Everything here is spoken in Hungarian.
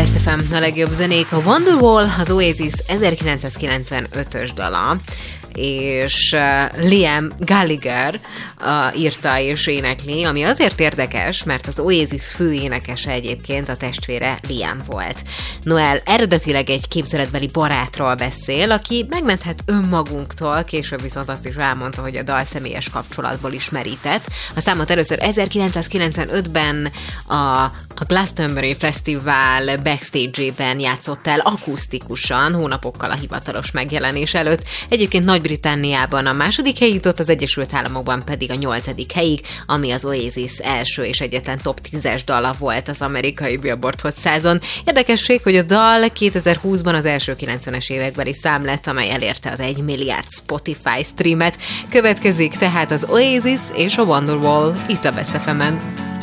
Best FM, a legjobb zenék. A Wonderwall, az Oasis 1995-ös dala, és Liam Gallagher írta és énekli, ami azért érdekes, mert az Oasis főénekese egyébként a testvére Liam volt. Noel eredetileg egy képzeletbeli barátról beszél, aki megmenthet önmagunktól, később viszont azt is elmondta, hogy a dal személyes kapcsolatból is merített. A számot először 1995-ben a Glastonbury Fesztivál backstage-ében játszott el akusztikusan, hónapokkal a hivatalos megjelenés előtt. Egyébként Nagy-Britanniában a második helyig jutott, az Egyesült Államokban pedig a 8. helyig, ami az Oasis első és egyetlen top 10-es dala volt az amerikai Billboard Hot 100-on. Érdekesség, hogy a dal 2020-ban az első 90-es évekbeli szám lett, amely elérte az 1 milliárd Spotify streamet. Következik tehát az Oasis és a Wonderwall itt a Best FM-en.